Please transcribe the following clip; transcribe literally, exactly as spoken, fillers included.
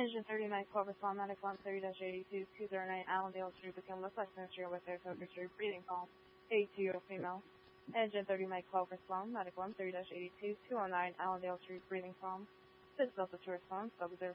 Engine thirty-nine twelve Islam Medic one thirty eighty-two two zero nine Allendale Street, become the West Ministry with their Focus Street breathing calm. eighty-two female. Engine thirty-nine twelve Islam Medic one thirty eighty-two two oh nine Allendale Street breathing calm. This is also to response, double zero